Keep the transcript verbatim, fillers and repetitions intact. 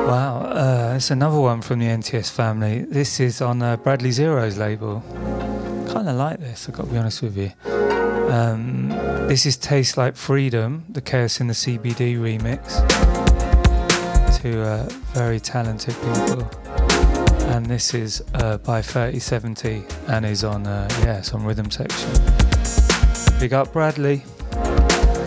Wow, uh, it's another one from the N T S family. This is on uh, Bradley Zero's label. Kind of like this, I've got to be honest with you. Um, this is Taste Like Freedom, the Chaos in the C B D remix. Two uh, very talented people. And this is uh, by thirty seventy and is on, uh, yeah, it's on Rhythm Section. Big up Bradley.